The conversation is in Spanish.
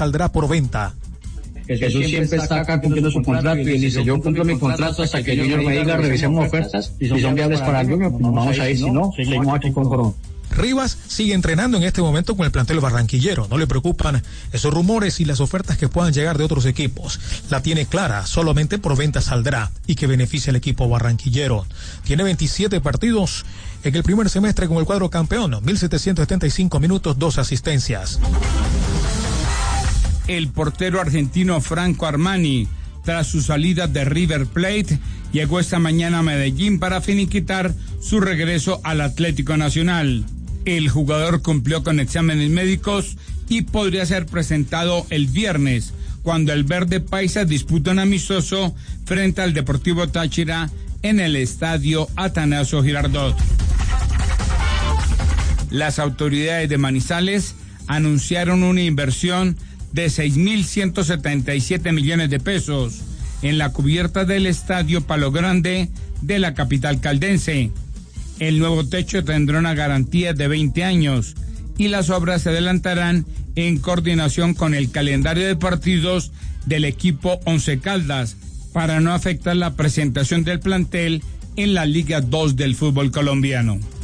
saldrá por venta. Jesús siempre está acá cumpliendo su contrato y dice, yo cumplo mi contrato hasta que Junior me diga, revisemos ofertas, y son viables para el Junior, pues vamos a ir, si no, seguimos aquí con Corona. Rivas sigue entrenando en este momento con el plantel barranquillero. No le preocupan esos rumores y las ofertas que puedan llegar de otros equipos. La tiene clara, solamente por venta saldrá y que beneficia al equipo barranquillero. Tiene 27 partidos en el primer semestre con el cuadro campeón, 1.775 minutos, 2 asistencias. El portero argentino Franco Armani, tras su salida de River Plate, llegó esta mañana a Medellín para finiquitar su regreso al Atlético Nacional. El jugador cumplió con exámenes médicos y podría ser presentado el viernes, cuando el verde paisa disputa un amistoso frente al Deportivo Táchira en el estadio Atanasio Girardot. Las autoridades de Manizales anunciaron una inversión de 6.177 millones de pesos en la cubierta del estadio Palo Grande de la capital caldense. El nuevo techo tendrá una garantía de 20 años y las obras se adelantarán en coordinación con el calendario de partidos del equipo Once Caldas para no afectar la presentación del plantel en la Liga 2 del fútbol colombiano.